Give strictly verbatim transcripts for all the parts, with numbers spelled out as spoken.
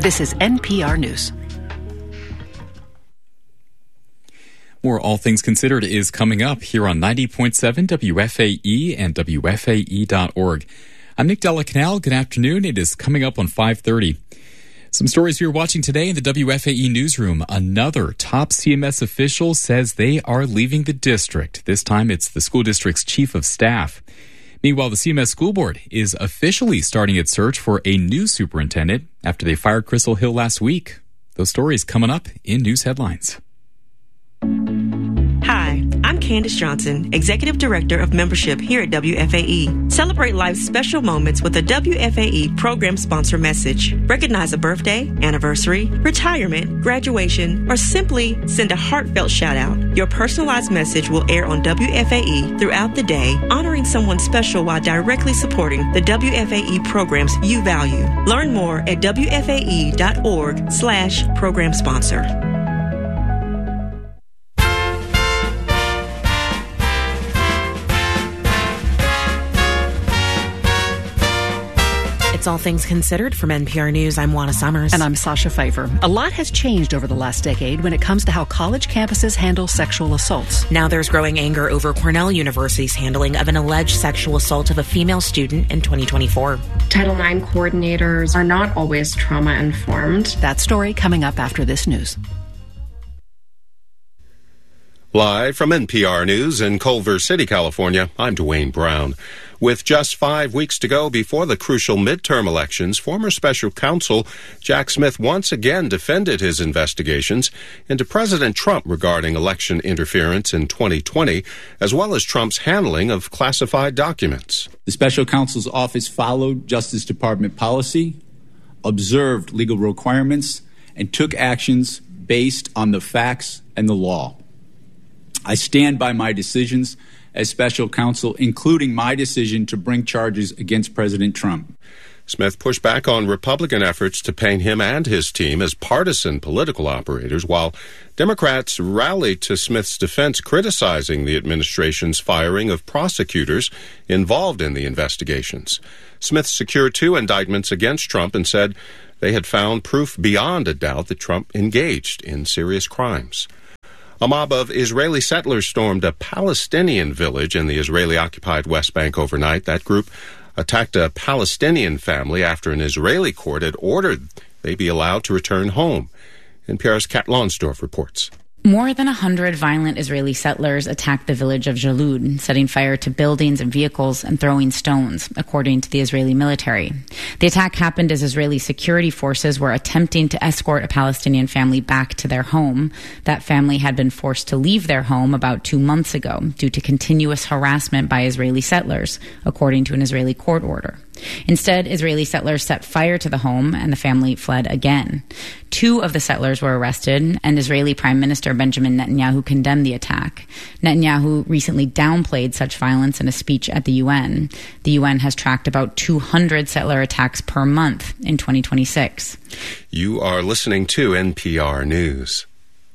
This is N P R News. More All Things Considered is coming up here on ninety point seven W F A E and W F A E dot org. I'm Nick Della Canal. Good afternoon. It is coming up on five thirty. Some stories you're watching today in the W F A E newsroom. Another top C M S official says they are leaving the district. This time it's the school district's chief of staff. Meanwhile, the C M S School Board is officially starting its search for a new superintendent after they fired Crystal Hill last week. Those stories coming up in news headlines. Hi, I'm Candace Johnson, Executive Director of Membership here at W F A E. Celebrate life's special moments with a W F A E program sponsor message. Recognize a birthday, anniversary, retirement, graduation, or simply send a heartfelt shout out. Your personalized message will air on W F A E throughout the day, honoring someone special while directly supporting the W F A E programs you value. Learn more at W F A E dot org slash program sponsor. It's All Things Considered from N P R News. I'm Juana Summers. And I'm Sasha Favor. A lot has changed over the last decade when it comes to how college campuses handle sexual assaults. Now there's growing anger over Cornell University's handling of an alleged sexual assault of a female student in twenty twenty-four. Title nine coordinators are not always trauma-informed. That story coming up after this news. Live from N P R News in Culver City, California, I'm Dwayne Brown. With just five weeks to go before the crucial midterm elections, former special counsel Jack Smith once again defended his investigations into President Trump regarding election interference in twenty twenty, as well as Trump's handling of classified documents. The special counsel's office followed Justice Department policy, observed legal requirements, and took actions based on the facts and the law. I stand by my decisions as special counsel, including my decision to bring charges against President Trump. Smith pushed back on Republican efforts to paint him and his team as partisan political operators, while Democrats rallied to Smith's defense, criticizing the administration's firing of prosecutors involved in the investigations. Smith secured two indictments against Trump and said they had found proof beyond a doubt that Trump engaged in serious crimes. A mob of Israeli settlers stormed a Palestinian village in the Israeli-occupied West Bank overnight. That group attacked a Palestinian family after an Israeli court had ordered they be allowed to return home. N P R's Kat Lonsdorf reports. More than a hundred violent Israeli settlers attacked the village of Jalud, setting fire to buildings and vehicles and throwing stones, according to the Israeli military. The attack happened as Israeli security forces were attempting to escort a Palestinian family back to their home. That family had been forced to leave their home about two months ago due to continuous harassment by Israeli settlers, according to an Israeli court order. Instead, Israeli settlers set fire to the home and the family fled again. Two of the settlers were arrested, and Israeli Prime Minister Benjamin Netanyahu condemned the attack. Netanyahu recently downplayed such violence in a speech at the U N. The U N has tracked about two hundred settler attacks per month in twenty twenty-six. You are listening to N P R News.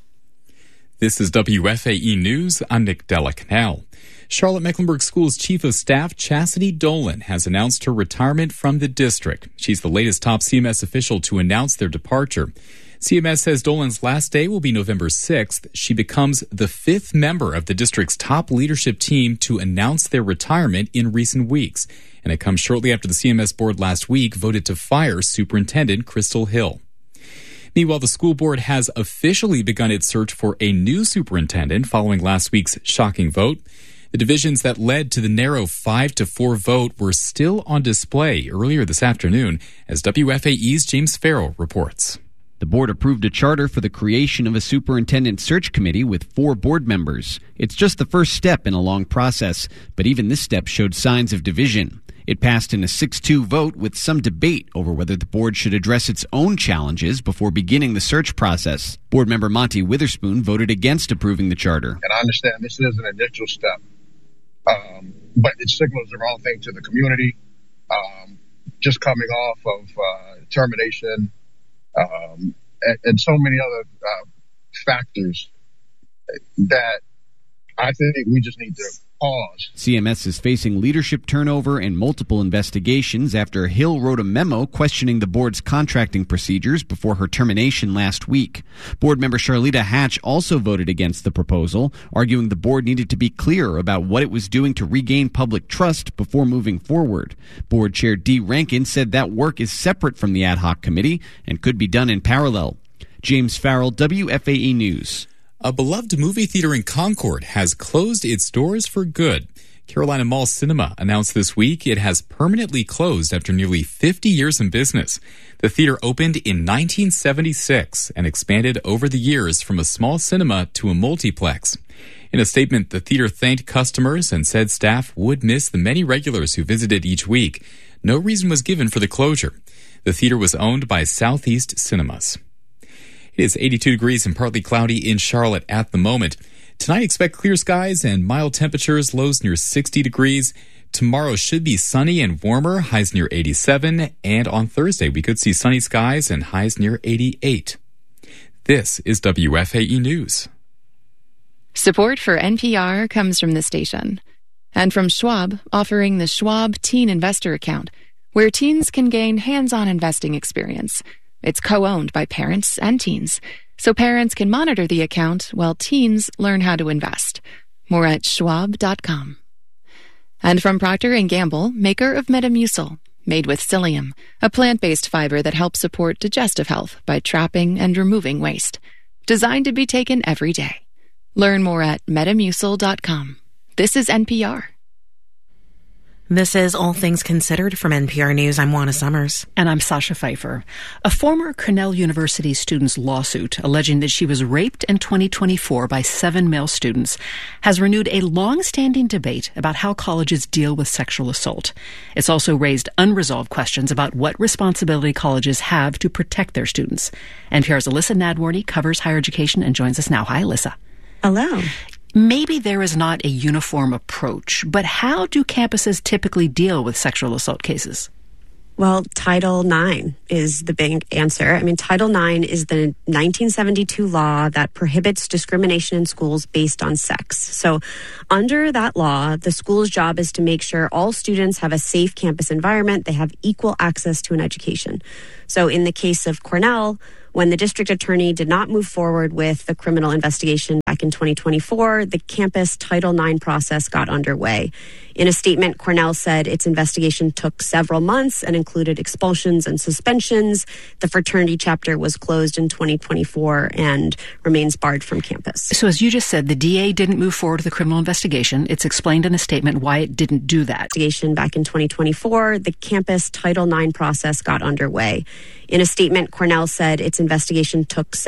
This is W F A E News. I'm Nick Della Canal. Charlotte-Mecklenburg School's Chief of Staff, Chastity Dolan, has announced her retirement from the district. She's the latest top C M S official to announce their departure. C M S says Dolan's last day will be November sixth. She becomes the fifth member of the district's top leadership team to announce their retirement in recent weeks. And it comes shortly after the C M S board last week voted to fire Superintendent Crystal Hill. Meanwhile, the school board has officially begun its search for a new superintendent following last week's shocking vote. The divisions that led to the narrow five to four vote were still on display earlier this afternoon, as W F A E's James Farrell reports. The board approved a charter for the creation of a superintendent search committee with four board members. It's just the first step in a long process, but even this step showed signs of division. It passed in a six two vote with some debate over whether the board should address its own challenges before beginning the search process. Board member Monty Witherspoon voted against approving the charter. And I understand this is an initial step, um, but it signals the wrong thing to the community. Um, just coming off of uh, termination um, and, and so many other uh, factors that I think we just need to pause. C M S is facing leadership turnover and multiple investigations after Hill wrote a memo questioning the board's contracting procedures before her termination last week. Board member Charlita Hatch also voted against the proposal, arguing the board needed to be clear about what it was doing to regain public trust before moving forward. Board Chair Dee Rankin said that work is separate from the ad hoc committee and could be done in parallel. James Farrell, W F A E News. A beloved movie theater in Concord has closed its doors for good. Carolina Mall Cinema announced this week it has permanently closed after nearly fifty years in business. The theater opened in nineteen seventy-six and expanded over the years from a small cinema to a multiplex. In a statement, the theater thanked customers and said staff would miss the many regulars who visited each week. No reason was given for the closure. The theater was owned by Southeast Cinemas. It is eighty-two degrees and partly cloudy in Charlotte at the moment. Tonight, expect clear skies and mild temperatures, lows near sixty degrees. Tomorrow should be sunny and warmer, highs near eighty-seven. And on Thursday, we could see sunny skies and highs near eighty-eight. This is W F A E News. Support for N P R comes from the station and from Schwab, offering the Schwab Teen Investor Account, where teens can gain hands-on investing experience. It's co-owned by parents and teens, so parents can monitor the account while teens learn how to invest. More at schwab dot com. And from Procter and Gamble, maker of Metamucil, made with psyllium, a plant-based fiber that helps support digestive health by trapping and removing waste. Designed to be taken every day. Learn more at metamucil dot com. This is N P R. This is All Things Considered from N P R News. I'm Juana Summers. And I'm Sasha Pfeiffer. A former Cornell University student's lawsuit alleging that she was raped in twenty twenty-four by seven male students has renewed a long-standing debate about how colleges deal with sexual assault. It's also raised unresolved questions about what responsibility colleges have to protect their students. N P R's Alyssa Nadworny covers higher education and joins us now. Hi, Alyssa. Hello. Maybe there is not a uniform approach, but how do campuses typically deal with sexual assault cases? Well, Title nine is the big answer. I mean, Title nine is the nineteen seventy-two law that prohibits discrimination in schools based on sex. So under that law, the school's job is to make sure all students have a safe campus environment. They have equal access to an education. So in the case of Cornell, when the district attorney did not move forward with the criminal investigation back in twenty twenty-four, the campus Title nine process got underway. In a statement, Cornell said its investigation took several months and included expulsions and suspensions. The fraternity chapter was closed in twenty twenty-four and remains barred from campus. So as you just said, the D A didn't move forward with the criminal investigation. It's explained in a statement why it didn't do that. Investigation back in twenty twenty-four, the campus Title nine process got underway. In a statement, Cornell said its investigation took